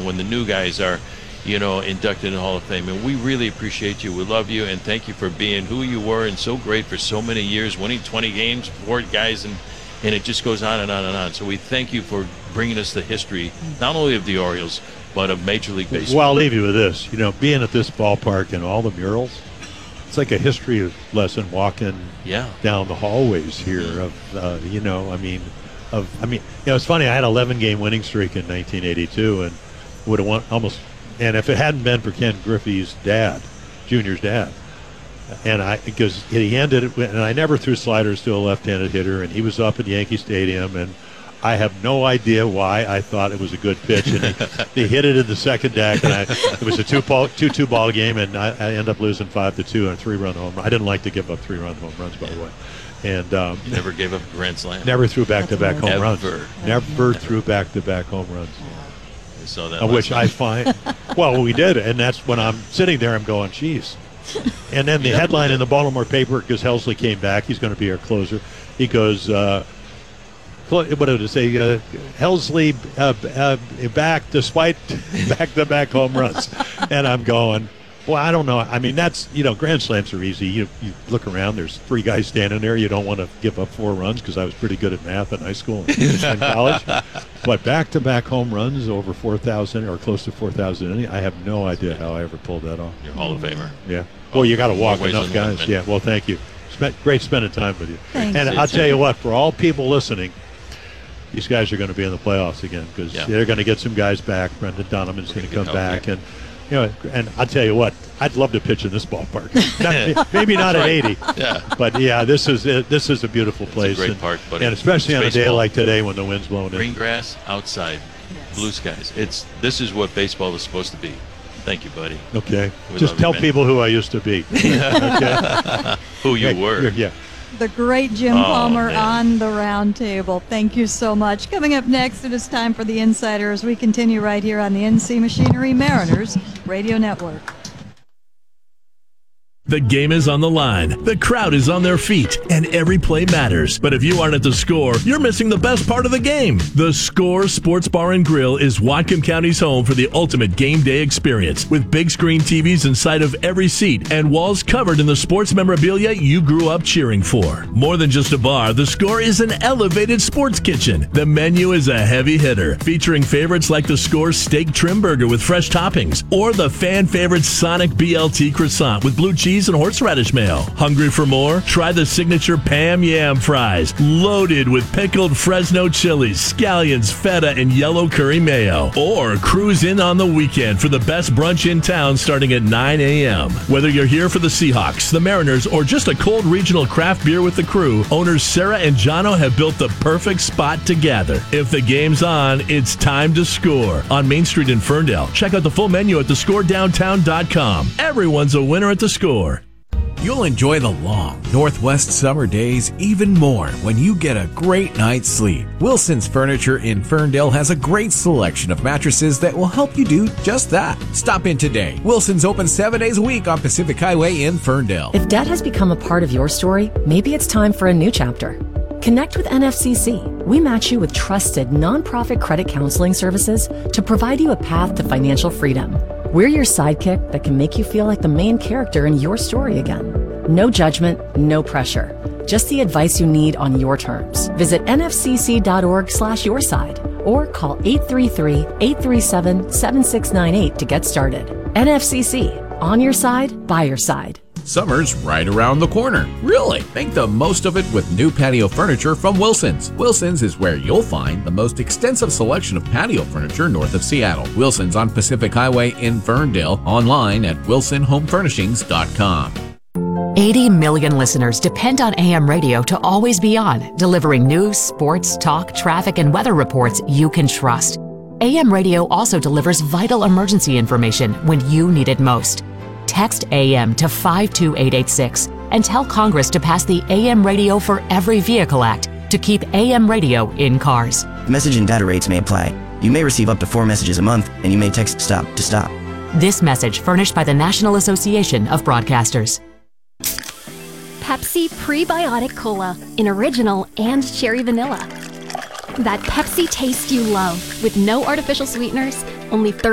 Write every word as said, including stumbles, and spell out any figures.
when the new guys are, you know, inducted in the Hall of Fame. And we really appreciate you. We love you, and thank you for being who you were and so great for so many years, winning twenty games, four guys, and and it just goes on and on and on. So we thank you for bringing us the history, not only of the Orioles, but of Major League Baseball. Well, I'll leave you with this. You know, being at this ballpark and all the murals, it's like a history lesson walking yeah. down the hallways here of, uh, you know, I mean, of, I mean, you know, it's funny. I had an eleven-game winning streak in nineteen eighty-two and would have won almost, and if it hadn't been for Ken Griffey's dad, Junior's dad, and I, because he ended it, and I never threw sliders to a left-handed hitter, and he was up at Yankee Stadium, and I have no idea why I thought it was a good pitch, and he, he hit it in the second deck, and I, it was a two-ball, two-two ball game, and I, I ended up losing five to two and a three-run home run. I didn't like to give up three-run home runs, by the way. And um, never gave up a grand slam. Never threw back-to-back home never. runs. Never, never threw back-to-back home runs. I saw that. Uh, which night. I find, well, we did, and that's when I'm sitting there, I'm going, geez. And then the yeah. headline in the Baltimore paper, because Helsley came back, he's going to be our closer. He goes, uh, what did it say? Uh, Helsley uh, uh, back despite back-to-back home runs. And I'm going, well, I don't know. I mean, that's, you know, grand slams are easy. You, you look around, there's three guys standing there. You don't want to give up four runs because I was pretty good at math in high school and in college. But back-to-back home runs over four thousand or close to four thousand, I have no idea how I ever pulled that off. You're Hall of Famer. Yeah. Well, you got to walk Always enough guys. One, yeah. Well, thank you. Spent, great spending time with you. Thanks. And I'll tell you what, for all people listening, these guys are going to be in the playoffs again because yeah. they're going to get some guys back. Brendan Donovan's going to come help, back, yeah. and you know, and I'll tell you what, I'd love to pitch in this ballpark. Not, maybe not at eighty, yeah. but yeah, this is uh, this is a beautiful place. It's a great and, park, buddy. and especially it's on baseball. a day like today when the wind's blowing Green in. grass outside, yes. blue skies. It's this is what baseball is supposed to be. Thank you, buddy. Okay, We just love tell you, people who I used to be. Okay, who you Hey, were. Yeah. The great Jim Oh, Palmer man. on the round table. Thank you so much. Coming up next, it is time for the Insider as we continue right here on the N C Machinery Mariners Radio Network. The game is on the line, the crowd is on their feet, and every play matters. But if you aren't at the Score, you're missing the best part of the game. The Score Sports Bar and Grill is Whatcom County's home for the ultimate game day experience, with big screen T Vs inside of every seat and walls covered in the sports memorabilia you grew up cheering for. More than just a bar, the Score is an elevated sports kitchen. The menu is a heavy hitter, featuring favorites like the Score Steak Trim Burger with fresh toppings, or the fan favorite Sonic B L T Croissant with blue cheese and horseradish mayo. Hungry for more? Try the signature Pam Yam fries, loaded with pickled Fresno chilies, scallions, feta, and yellow curry mayo. Or cruise in on the weekend for the best brunch in town starting at nine a.m. Whether you're here for the Seahawks, the Mariners, or just a cold regional craft beer with the crew, owners Sarah and Jono have built the perfect spot to gather. If the game's on, it's time to Score. On Main Street in Ferndale, check out the full menu at the score downtown dot com. Everyone's a winner at the Score. You'll enjoy the long Northwest summer days even more when you get a great night's sleep. Wilson's Furniture in Ferndale has a great selection of mattresses that will help you do just that. Stop in today. Wilson's open seven days a week on Pacific Highway in Ferndale. If debt has become a part of your story, maybe it's time for a new chapter. Connect with N F C C. We match you with trusted nonprofit credit counseling services to provide you a path to financial freedom. We're your sidekick that can make you feel like the main character in your story again. No judgment, no pressure. Just the advice you need on your terms. Visit nfcc.org slash your side or call eight three three, eight three seven, seven six nine eight to get started. N F C C, on your side, by your side. Summer's right around the corner. Really, make the most of it with new patio furniture from Wilson's. Wilson's is where you'll find the most extensive selection of patio furniture north of Seattle. Wilson's on Pacific Highway in Ferndale, online at wilson home furnishings dot com. eighty million listeners depend on A M radio to always be on, delivering news, sports, talk, traffic, and weather reports you can trust. A M radio also delivers vital emergency information when you need it most. Text A M to five two eight eight six and tell Congress to pass the A M Radio for Every Vehicle Act to keep A M radio in cars. Message and data rates may apply. You may receive up to four messages a month, and you may text STOP to stop. This message furnished by the National Association of Broadcasters. Pepsi Prebiotic Cola in original and cherry vanilla. That Pepsi taste you love with no artificial sweeteners, only thirty